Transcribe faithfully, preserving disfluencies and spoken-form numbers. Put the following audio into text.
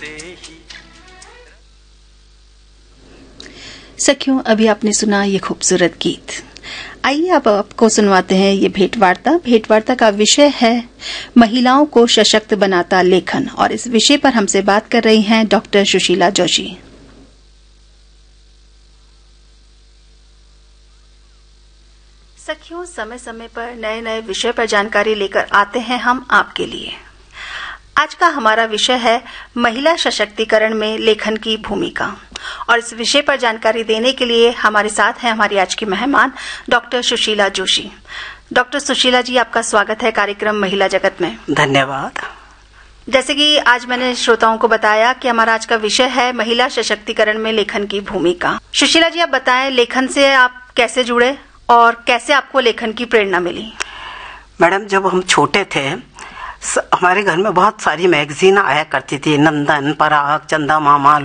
सखियों, अभी आपने सुना ये खूबसूरत गीत। आइए अब आपको सुनवाते हैं ये भेंटवार्ता। भेंटवार्ता का विषय है महिलाओं को सशक्त बनाता लेखन, और इस विषय पर हमसे बात कर रही हैं डॉक्टर सुशीला जोशी। सखियों, समय समय पर नए नए विषय पर जानकारी लेकर आते हैं हम आपके लिए। आज का हमारा विषय है महिला सशक्तिकरण में लेखन की भूमिका, और इस विषय पर जानकारी देने के लिए हमारे साथ हैं हमारी आज की मेहमान डॉक्टर सुशीला जोशी। डॉक्टर सुशीला जी, आपका स्वागत है कार्यक्रम महिला जगत में। धन्यवाद। जैसे कि आज मैंने श्रोताओं को बताया कि हमारा आज का विषय है महिला सशक्तिकरण में लेखन की भूमिका। सुशीला जी, आप बताएं, लेखन से आप कैसे जुड़े और कैसे आपको लेखन की प्रेरणा मिली? मैडम, जब हम छोटे थे हमारे घर में बहुत सारी मैगजीन आया करती थी, नंदन, पराग, चंदा मामा,